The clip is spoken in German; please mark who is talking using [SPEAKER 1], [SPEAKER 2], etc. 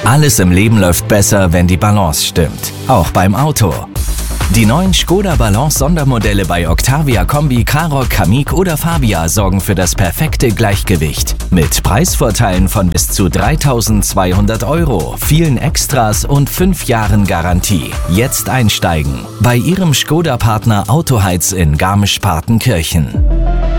[SPEAKER 1] Alles im Leben läuft besser, wenn die Balance stimmt. Auch beim Auto. Die neuen Škoda Balance Sondermodelle bei Octavia Kombi, Karoq, Kamiq oder Fabia sorgen für das perfekte Gleichgewicht. Mit Preisvorteilen von bis zu 3.200 €, vielen Extras und 5 Jahren Garantie. Jetzt einsteigen bei Ihrem Škoda-Partner Autoheiz in Garmisch-Partenkirchen.